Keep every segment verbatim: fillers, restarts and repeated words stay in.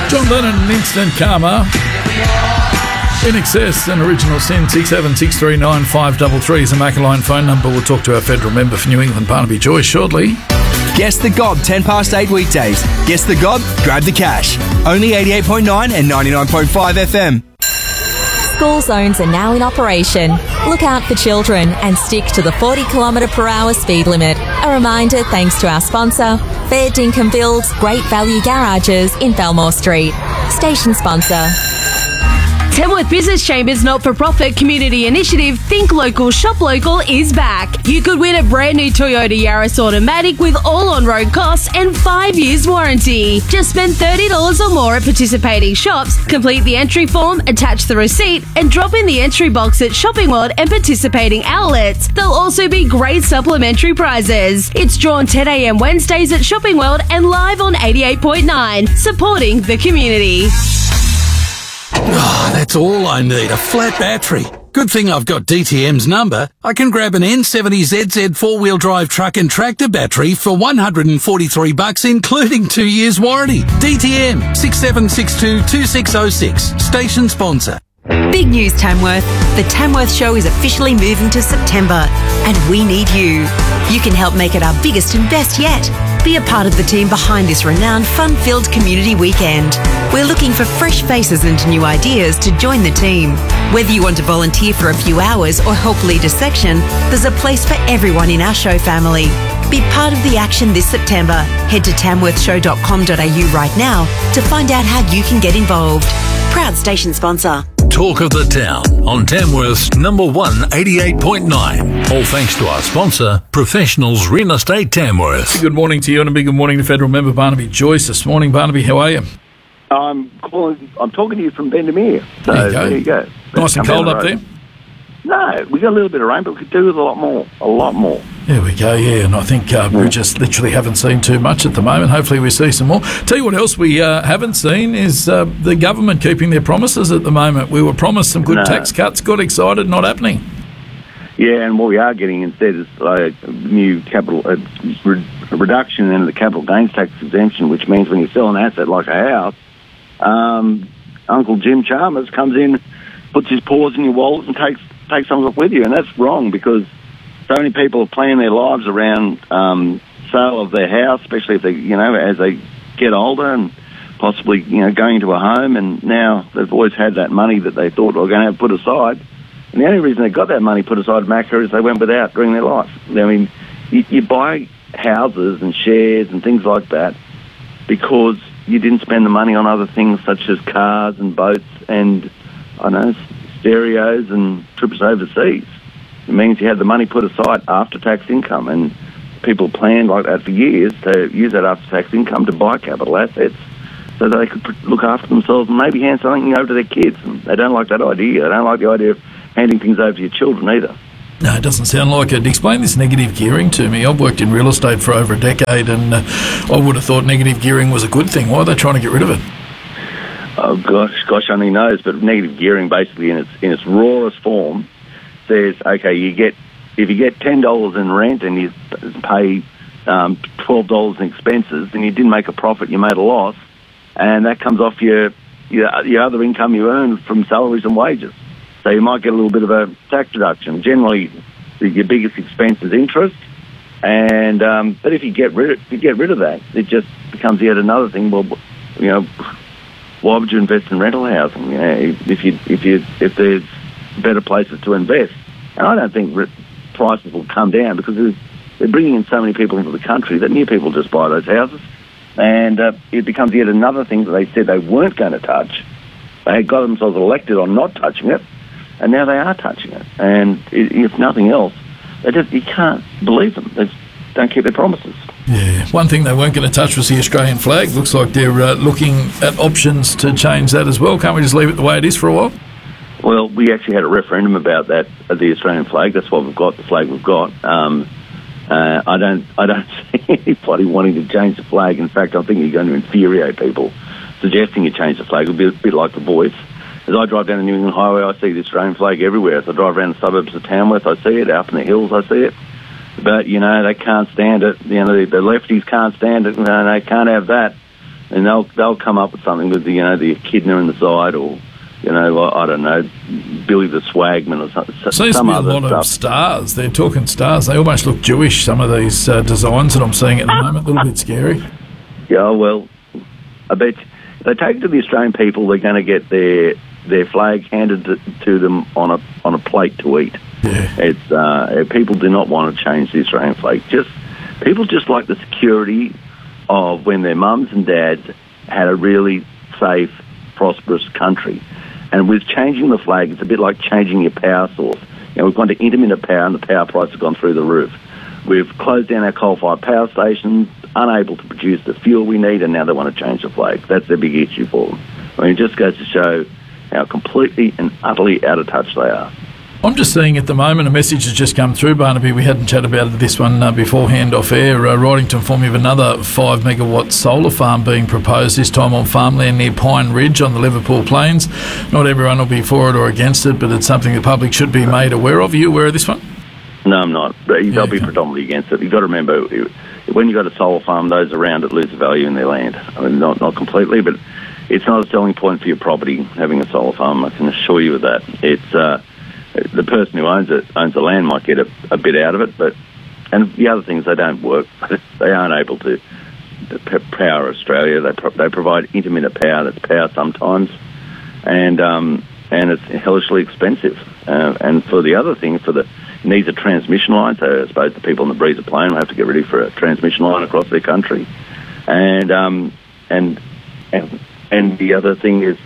John Lennon and Instant Karma. In Excess and Original Sin. Six seven six three nine five three three is a Macaline phone number. We'll talk to our federal member for New England, Barnaby Joyce, shortly. Guess the Gob, ten past eight weekdays. Guess the Gob, grab the cash. Only eighty-eight point nine and ninety-nine point five F M. School zones are now in operation. Look out for children and stick to the forty kilometre per hour speed limit. A reminder thanks to our sponsor, Fair Dinkum Builds Great Value Garages in Belmore Street. Station sponsor. Tamworth Business Chamber's not-for-profit community initiative Think Local, Shop Local is back. You could win a brand new Toyota Yaris Automatic with all on-road costs and five years warranty. Just spend thirty dollars or more at participating shops, complete the entry form, attach the receipt, and drop in the entry box at Shopping World and participating outlets. There'll also be great supplementary prizes. It's drawn ten a.m. Wednesdays at Shopping World and live on eighty-eight point nine, supporting the community. Oh, that's all I need, a flat battery. Good thing I've got D T M's number. I can grab an N seventy Z Z four-wheel drive truck and tractor battery for one hundred forty-three bucks, including two years warranty. D T M, six seven six two two six zero six. Station sponsor. Big news, Tamworth. The Tamworth Show is officially moving to September, and we need you. You can help make it our biggest and best yet. Be a part of the team behind this renowned, fun-filled community weekend. We're looking for fresh faces and new ideas to join the team. Whether you want to volunteer for a few hours or help lead a section, there's a place for everyone in our show family. Be part of the action this September. Head to tamworth show dot com dot a u right now to find out how you can get involved. Proud station sponsor. Talk of the town on Tamworth's number one eighty-eight point nine. All thanks to our sponsor, Professionals Real Estate Tamworth. Good morning to you and a big good morning to federal member Barnaby Joyce this morning. Barnaby, how are you? I'm calling. I'm talking to you from Bendemeer. So there you go. There you go. Nice and cold up there? No, we got a little bit of rain, but we could do with a lot more. A lot more. There we go, yeah. And I think uh, we just literally haven't seen too much at the moment. Hopefully we see some more. Tell you what else we uh, haven't seen is uh, the government keeping their promises at the moment. We were promised some good no. tax cuts, got excited, not happening. Yeah, and what we are getting instead is like a new capital a re- a reduction in the capital gains tax exemption, which means when you sell an asset like a house, um, Uncle Jim Chalmers comes in, puts his paws in your wallet and takes takes some of it with you. And that's wrong because so many people have planned their lives around um, sale of their house, especially if they, you know, as they get older and possibly, you know, going into a home. And now they've always had that money that they thought they were going to have put aside. And the only reason they got that money put aside, Macca, is they went without during their life. I mean, you, you buy houses and shares and things like that because you didn't spend the money on other things such as cars and boats and, I don't know, stereos and trips overseas. It means you had the money put aside after tax income, and people planned like that for years to use that after tax income to buy capital assets so that they could look after themselves and maybe hand something over to their kids. And they don't like that idea. They don't like the idea of handing things over to your children either. No, it doesn't sound like it. Explain this negative gearing to me. I've worked in real estate for over a decade, and uh, I would have thought negative gearing was a good thing. Why are they trying to get rid of it? Oh gosh, gosh only knows. But negative gearing, basically in its in its rawest form, says okay, you get if you get ten dollars in rent and you pay um, twelve dollars in expenses, then you didn't make a profit, you made a loss, and that comes off your your, your other income you earn from salaries and wages. So you might get a little bit of a tax reduction. Generally, your biggest expense is interest, and um, but if you get rid of, if you get rid of that, it just becomes yet another thing. Well, you know, why would you invest in rental housing? You know, if you if you if there's better places to invest, and I don't think re- prices will come down because they're bringing in so many people into the country that new people just buy those houses, and uh, it becomes yet another thing that they said they weren't going to touch. They had got themselves elected on not touching it. And now they are touching it. And if nothing else, they just, you can't believe them. They don't keep their promises. Yeah. One thing they weren't going to touch was the Australian flag. Looks like they're uh, looking at options to change that as well. Can't we just leave it the way it is for a while? Well, we actually had a referendum about that, uh, the Australian flag. That's what we've got, the flag we've got. Um, uh, I don't I don't see anybody wanting to change the flag. In fact, I think you're going to infuriate people suggesting you change the flag. It'll be a bit like The Voice. As I drive down the New England Highway, I see the Australian flag everywhere. As I drive around the suburbs of Tamworth, I see it. Out in the hills, I see it. But, you know, they can't stand it. You know, the, the lefties can't stand it. No, they can't have that. and they'll they'll come up with something with the you know the echidna in the side, or you know I don't know Billy the Swagman or something. Seems some to be a other lot stuff. of stars. They're talking stars. They almost look Jewish. Some of these uh, designs that I'm seeing at the moment, a little bit scary. Yeah, well, I bet if they take it to the Australian people, they're going to get their their flag handed to, to them on a on a plate to eat. Yeah. It's uh, people do not want to change the Australian flag. Just people just like the security of when their mums and dads had a really safe, prosperous country. And with changing the flag, it's a bit like changing your power source. You know, we've gone to intermittent power, and the power price has gone through the roof. We've closed down our coal-fired power stations, unable to produce the fuel we need, and now they want to change the flag. That's their big issue for them. I mean, it just goes to show how completely and utterly out of touch they are. I'm just seeing at the moment a message has just come through, Barnaby. We hadn't chatted about this one uh, beforehand off air. Uh, writing to inform you of another five megawatt solar farm being proposed, this time on farmland near Pine Ridge on the Liverpool Plains. Not everyone will be for it or against it, but it's something the public should be made aware of. Are you aware of this one? No, I'm not. They'll Yeah, be okay. predominantly against it. You've got to remember, when you've got a solar farm, those around it lose value in their land. I mean, not, not completely, but it's not a selling point for your property, having a solar farm. I can assure you of that. It's... Uh, the person who owns it, owns the land, might get a, a bit out of it, but and the other things, they don't work. They aren't able to, to power Australia. They pro- they provide intermittent power. That's power sometimes, and um, and it's hellishly expensive. Uh, and for the other thing, for the it needs a transmission line. So I suppose the people on the Breezer Plain will have to get ready for a transmission line across their country, and um, and and and the other thing is,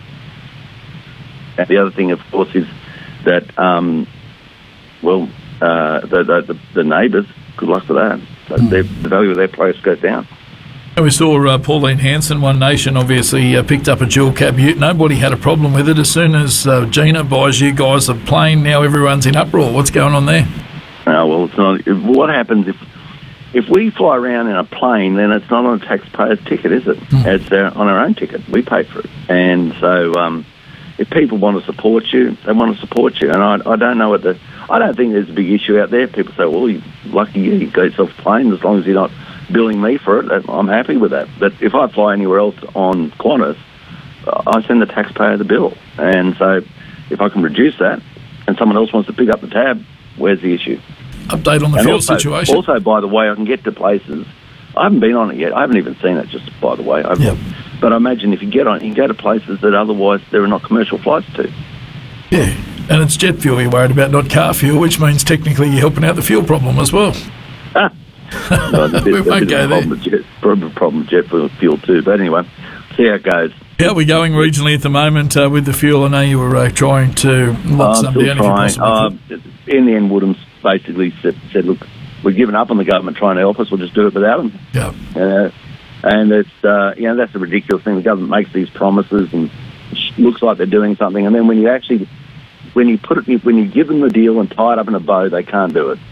and the other thing, of course, is. That, um, well, uh, the, the, the neighbours, good luck for that. So Mm. their, the value of their place goes down. And we saw uh, Pauline Hanson, One Nation, obviously uh, picked up a dual cab ute. Nobody had a problem with it. As soon as uh, Gina buys you guys a plane, now everyone's in uproar. What's going on there? Uh, well, it's not. If, what happens if if we fly around in a plane? Then it's not on a taxpayer's ticket, is it? Mm. It's uh, on our own ticket. We pay for it, and so. Um, If people want to support you, they want to support you. And I, I don't know what the... I don't think there's a big issue out there. People say, well, you, lucky you, you got yourself a plane. As long as you're not billing me for it, I'm happy with that. But if I fly anywhere else on Qantas, I send the taxpayer the bill. And so if I can reduce that and someone else wants to pick up the tab, where's the issue? Update on the And fuel also, situation. Also, by the way, I can get to places... I haven't been on it yet. I haven't even seen it, just by the way. I've, Yep. But I imagine if you get on it, you can go to places that otherwise there are not commercial flights to. Yeah, and it's jet fuel you're worried about, not car fuel, which means technically you're helping out the fuel problem as well. Ah. No, there's a bit, We a won't bit go of a problem with jet, problem problem with jet fuel, fuel too. But anyway, see how it goes. How are we going regionally at the moment uh, with the fuel? I know you were uh, trying to lock I'm some still down if you trying. possibly could. Uh, in the end, Woodham's basically said, said, look, we've given up on the government trying to help us. We'll just do it without them. Yeah. Uh, and it's, uh, you know, that's a ridiculous thing. The government makes these promises and looks like they're doing something. And then when you actually, when you put it, when you give them the deal and tie it up in a bow, they can't do it.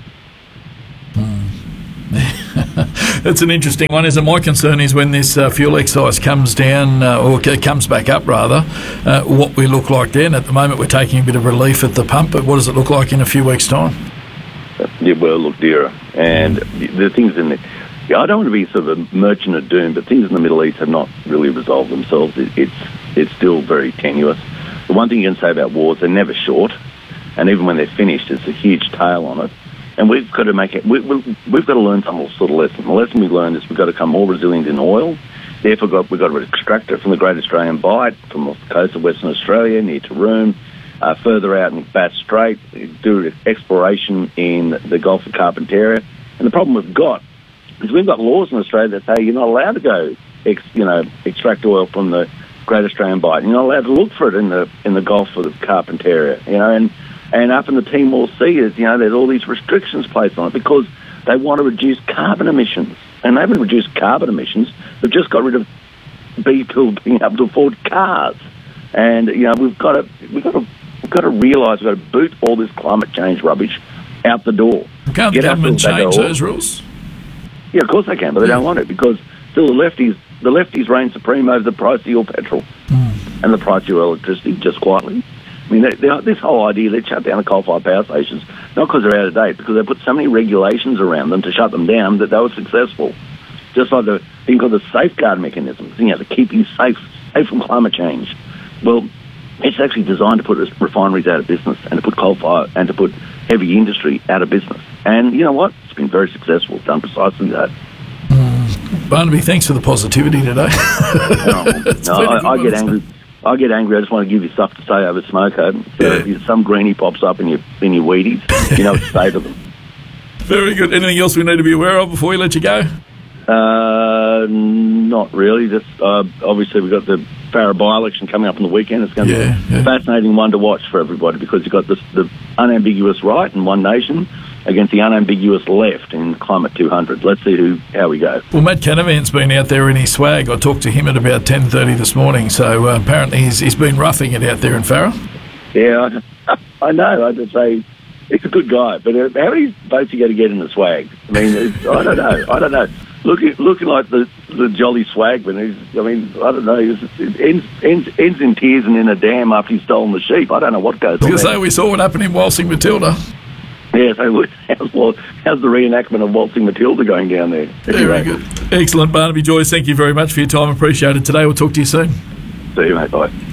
That's an interesting one, isn't it? My concern is when this uh, fuel excise comes down, uh, or c- comes back up rather, uh, what we look like then. At the moment we're taking a bit of relief at the pump, but what does it look like in a few weeks' time? It will look dearer. And the, the things in the... Yeah, I don't want to be sort of a merchant of doom, but things in the Middle East have not really resolved themselves. It, it's it's still very tenuous. The one thing you can say about wars, they're never short, and even when they're finished, it's a huge tail on it. And we've got to make it. We, we, we've got to learn some sort of lesson. The lesson we've learned is we've got to become more resilient in oil. Therefore, got, we've got to extract it from the Great Australian Bight, from off the coast of Western Australia, near Taroom, uh, further out in Bass Strait, do exploration in the Gulf of Carpentaria. And the problem we've got is we've got laws in Australia that say you're not allowed to go, ex, you know, extract oil from the Great Australian Bight. You're not allowed to look for it in the in the Gulf of Carpentaria, you know, and and up in the Timor Sea, is, you know, there's all these restrictions placed on it because they want to reduce carbon emissions, and they haven't reduced carbon emissions. They've just got rid of people being able to afford cars, and you know, we've got to we've got to we've got to realise we've got to boot all this climate change rubbish out the door. Can't the Get government ourselves back change to those oil. rules? Yeah, of course they can, but they don't want it because still the lefties the lefties reign supreme over the price of your petrol Mm. and the price of your electricity, just quietly. I mean, they, they, this whole idea, they shut down the coal-fired power stations, not because they're out of date, because they put so many regulations around them to shut them down that they were successful. just like the thing called the safeguard mechanism, you know, to keep you safe, safe from climate change. Well, it's actually designed to put refineries out of business and to put coal fire and to put heavy industry out of business. And you know what? It's been very successful. It's done precisely that. Mm. Barnaby, thanks for the positivity today. no, no, I, I get angry. I get angry. I just want to give you stuff to say over smoko. So Yeah. if some greenie pops up in your in your Wheaties, you know what to say to them. Very good. Anything else we need to be aware of before we let you go? Uh, not really. Just uh, obviously we've got the Farrer by-election coming up on the weekend. It's going to Yeah, be a yeah. fascinating one to watch for everybody because you've got this, the unambiguous right in One Nation against the unambiguous left in Climate two hundred. Let's see who how we go. Well, Matt Canavan's been out there in his swag. I talked to him at about ten thirty this morning, so uh, apparently he's, he's been roughing it out there in Farrer. Yeah, I, I know. I'd say he's a good guy, but uh, how many votes are you going to get in the swag? I mean, it's, I don't know. I don't know. Looking, looking like the, the jolly swagman. He's, I mean, I don't know. He's, it ends, ends, ends in tears and in a dam after he's stolen the sheep. I don't know what goes I on was going to there. say, we saw what happened in Waltzing Matilda. Yeah, so how's, well, how's the reenactment of Waltzing Matilda going down there? Very good. Excellent, Barnaby Joyce. Thank you very much for your time. Appreciate it today. We'll talk to you soon. See you, mate. Bye.